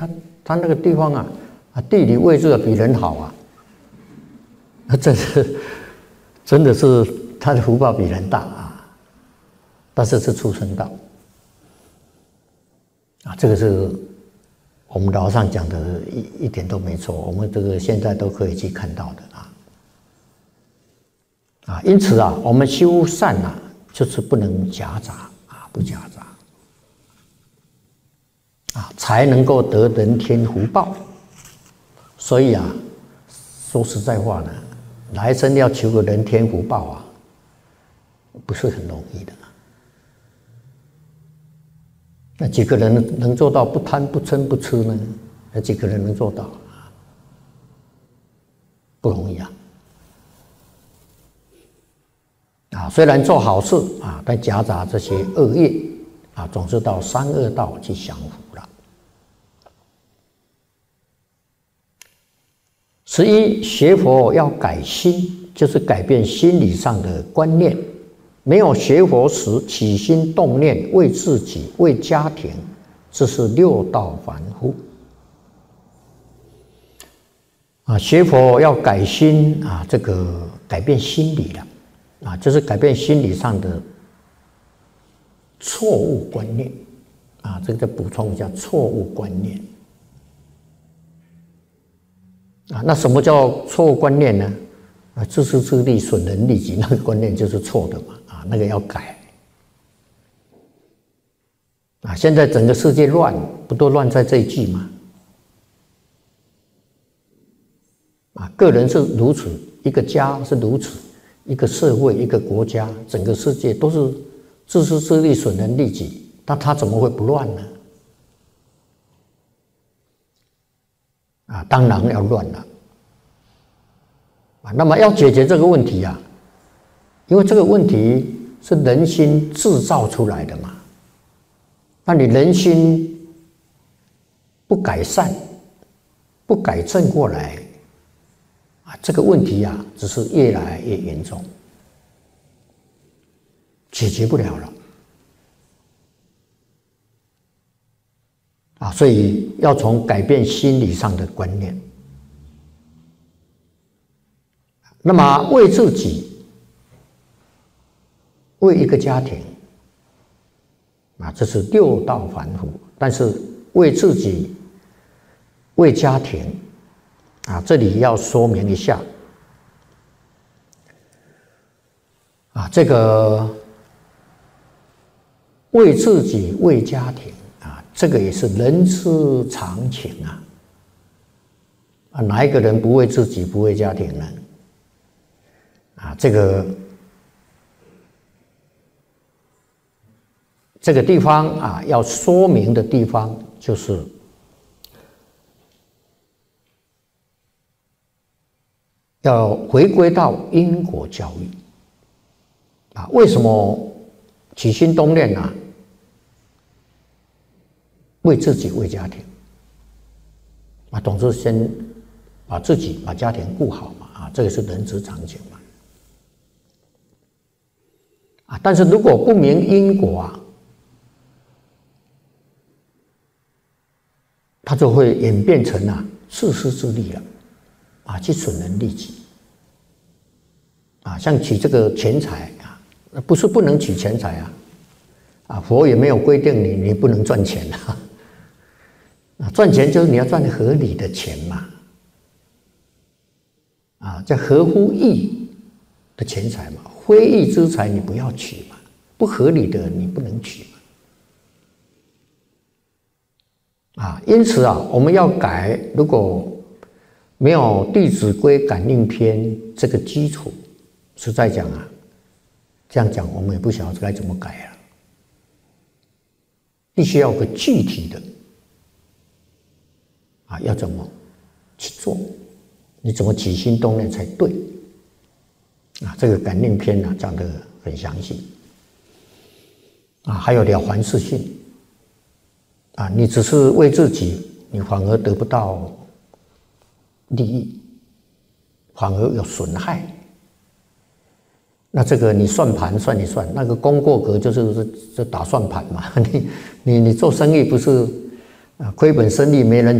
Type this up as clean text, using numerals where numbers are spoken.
他那个地方啊，地理位置比人好啊，真的是他的福报比人大啊，但是是畜生道啊，这个是我们老上讲的一点都没错，我们这个现在都可以去看到的啊，因此啊，我们修善啊，就是不能夹杂啊，不夹杂啊，才能够得人天福报。所以啊，说实在话呢，来生要求个人天福报啊，不是很容易的。那几个人能做到不贪不嗔不痴呢？那几个人能做到？不容易啊！虽然做好事啊，但夹杂这些恶业啊，总是到三恶道去享福了。11学佛要改心，就是改变心理上的观念。没有学佛时起心动念为自己、为家庭，这是六道凡夫。学佛要改心啊，这个改变心理了啊，就是改变心理上的错误观念啊，这个再补充一下，错误观念啊，那什么叫错误观念呢？自私自利、损人利己，那个观念就是错的嘛啊，那个要改啊！现在整个世界乱，不都乱在这一句吗？啊，个人是如此，一个家是如此，一个社会、一个国家，整个世界都是自私自利、损人利己，那他怎么会不乱呢？啊，当然要乱了。那么要解决这个问题啊，因为这个问题是人心制造出来的嘛。那你人心不改善、不改正过来啊，这个问题啊，只是越来越严重，解决不了了啊。所以要从改变心理上的观念。那么为自己、为一个家庭啊，这是六道凡夫。但是为自己、为家庭啊，这里要说明一下啊，这个为自己、为家庭啊，这个也是人之常情啊。哪一个人不为自己、不为家庭呢？啊，这个地方啊，要说明的地方就是要回归到因果教育啊。为什么起心动念啊？为自己、为家庭啊，总是先把自己、把家庭顾好嘛啊，这个是人之常情嘛。但是如果不明因果啊，它就会演变成自私自利了啊，去损人利己啊。像取这个钱财啊，不是不能取钱财啊，佛也没有规定你不能赚钱啊，赚钱就是你要赚合理的钱嘛啊，叫合乎义的钱财嘛。非义之财你不要取嘛，不合理的你不能取嘛。啊，因此啊，我们要改，如果没有《弟子规》感应篇这个基础，实在讲啊，这样讲我们也不晓得该怎么改了。必须要有个具体的啊，要怎么去做，你怎么起心动念才对。啊，这个感应篇呢讲得很详细啊，还有了凡四训啊，你只是为自己，你反而得不到利益，反而有损害。那这个你算盘算一算，那个功过格就打算盘嘛。你做生意不是亏本生意没人